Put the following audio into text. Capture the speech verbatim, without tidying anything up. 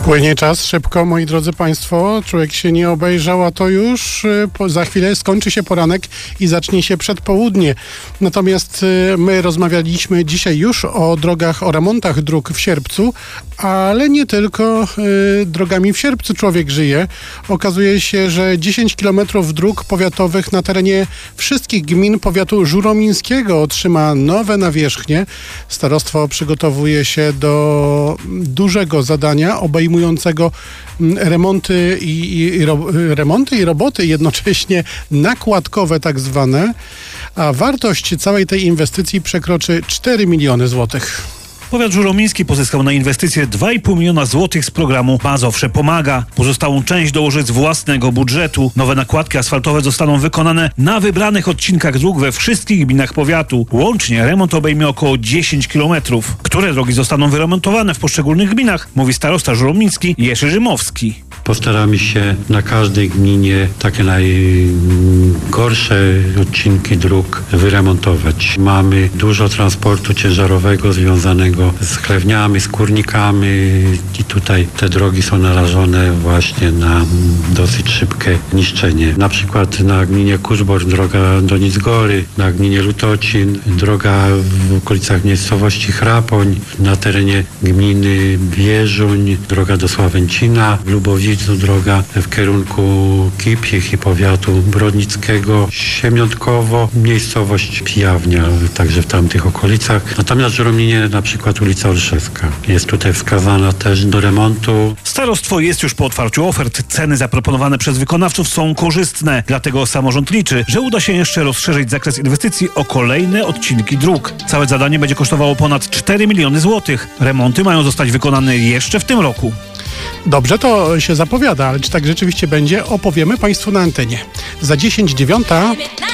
Płynie czas szybko, moi drodzy Państwo. Człowiek się nie obejrzał, a to już po, za chwilę skończy się poranek i zacznie się przedpołudnie. Natomiast my rozmawialiśmy dzisiaj już o drogach, o remontach dróg w Sierpcu, ale nie tylko y, drogami w Sierpcu człowiek żyje. Okazuje się, że dziesięć kilometrów dróg powiatowych na terenie wszystkich gmin powiatu żuromińskiego otrzyma nowe nawierzchnie. Starostwo przygotowuje się do dużego zadania obejmującego remonty i, i, ro, remonty i roboty, jednocześnie nakładkowe tak zwane, a wartość całej tej inwestycji przekroczy cztery miliony złotych. Powiat żuromiński pozyskał na inwestycje dwa i pół miliona złotych z programu Mazowsze Pomaga. Pozostałą część dołoży z własnego budżetu. Nowe nakładki asfaltowe zostaną wykonane na wybranych odcinkach dróg we wszystkich gminach powiatu. Łącznie remont obejmie około dziesięć kilometrów. Które drogi zostaną wyremontowane w poszczególnych gminach, mówi starosta żuromiński Jerzy Rzymowski. Postaramy się na każdej gminie takie najgorsze odcinki dróg wyremontować. Mamy dużo transportu ciężarowego związanego z chlewniami, z kurnikami i tutaj te drogi są narażone właśnie na dosyć szybkie niszczenie. Na przykład na gminie Kuszborn droga do Nicgory, na gminie Lutocin, droga w okolicach miejscowości Chrapoń, na terenie gminy Wierzuń, droga do Sławęcina, w Lubowidzu droga w kierunku Kipich i powiatu brodnickiego, Siemiątkowo, miejscowość Pijawnia, także w tamtych okolicach. Natomiast w Żurominie na przykład ulica Olszewska jest tutaj wskazana też do remontu. Starostwo jest już po otwarciu ofert. Ceny zaproponowane przez wykonawców są korzystne. Dlatego samorząd liczy, że uda się jeszcze rozszerzyć zakres inwestycji o kolejne odcinki dróg. Całe zadanie będzie kosztowało ponad cztery miliony złotych. Remonty mają zostać wykonane jeszcze w tym roku. Dobrze to się zapowiada, ale czy tak rzeczywiście będzie, opowiemy Państwu na antenie. Za dziesięć dziewiąta.